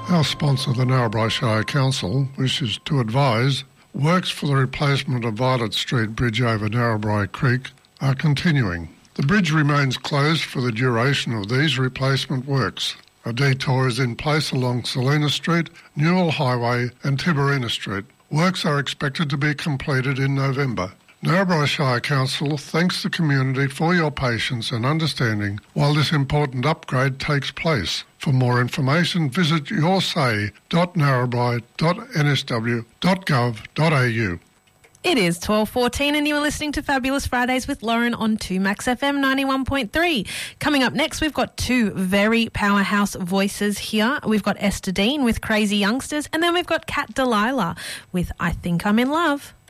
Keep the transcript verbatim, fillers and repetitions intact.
Our sponsor, the Narrabri Shire Council, wishes to advise works for the replacement of Violet Street Bridge over Narrabri Creek are continuing. The bridge remains closed for the duration of these replacement works. A detour is in place along Selina Street, Newell Highway and Tiberina Street. Works are expected to be completed in November. Narrabri Shire Council thanks the community for your patience and understanding while this important upgrade takes place. For more information, visit yoursay dot narrabri dot n s w dot gov dot a u. It is twelve fourteen and you are listening to Fabulous Fridays with Lauren on two Max F M ninety-one point three. Coming up next, we've got two very powerhouse voices here. We've got Esther Dean with Crazy Youngsters, and then we've got Kat Delilah with I Think I'm in Love.